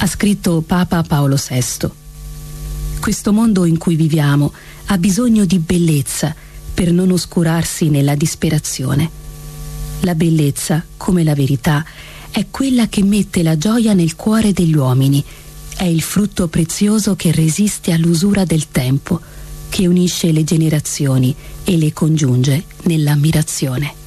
ha scritto Papa Paolo VI. Questo mondo in cui viviamo ha bisogno di bellezza per non oscurarsi nella disperazione. La bellezza, come la verità, è quella che mette la gioia nel cuore degli uomini, è il frutto prezioso che resiste all'usura del tempo, che unisce le generazioni e le congiunge nell'ammirazione.